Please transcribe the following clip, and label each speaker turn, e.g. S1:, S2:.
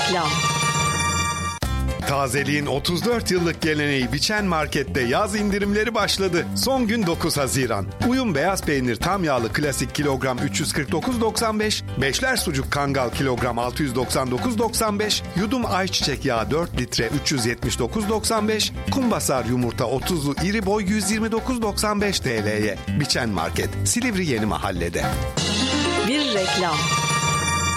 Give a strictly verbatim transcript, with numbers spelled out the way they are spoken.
S1: reklam.
S2: Tazeliğin otuz dört yıllık geleneği Biçen Market'te yaz indirimleri başladı. Son gün dokuz Haziran. Uyum beyaz peynir tam yağlı klasik kilogram üç yüz kırk dokuz doksan beş, Beşler sucuk kangal kilogram altı yüz doksan dokuz doksan beş, yudum ayçiçek yağı dört litre üç yüz yetmiş dokuz doksan beş, kumbasar yumurta otuzlu iri boy yüz yirmi dokuz doksan beş T L'ye. Biçen Market, Silivri Yeni Mahalle'de.
S1: Bir reklam.